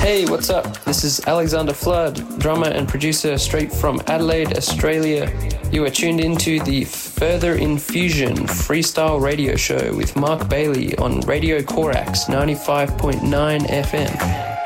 Hey, what's up? This is Alexander Flood, drummer and producer straight from Adelaide, Australia. You are tuned into the Further Infusion freestyle radio show with Mark Bailey on Radio Corax 95.9 FM.